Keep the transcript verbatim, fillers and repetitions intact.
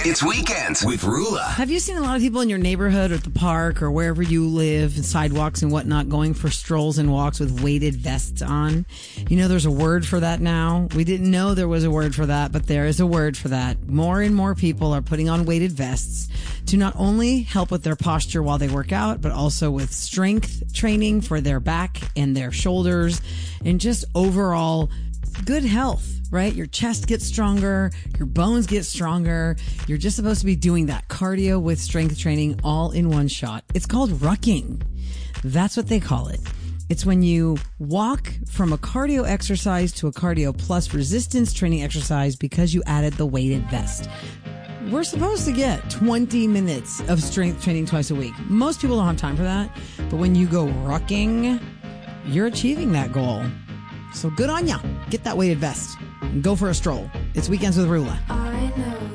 It's Weekends with Rula. Have you seen a lot of people in your neighborhood or at the park or wherever you live, sidewalks and whatnot, going for strolls and walks with weighted vests on? You know, there's a word for that now. We didn't know there was a word for that, but there is a word for that. More and more people are putting on weighted vests to not only help with their posture while they work out, but also with strength training for their back and their shoulders and just overall good health, right? Your chest gets stronger, your bones get stronger. You're just supposed to be doing that cardio with strength training all in one shot. It's called rucking. That's what they call it. It's when you walk from a cardio exercise to a cardio plus resistance training exercise because you added the weighted vest. We're supposed to get twenty minutes of strength training twice a week. Most people don't have time for that, but when you go rucking, you're achieving that goal. So good on ya. Get that weighted vest and go for a stroll. It's Weekends with Rula.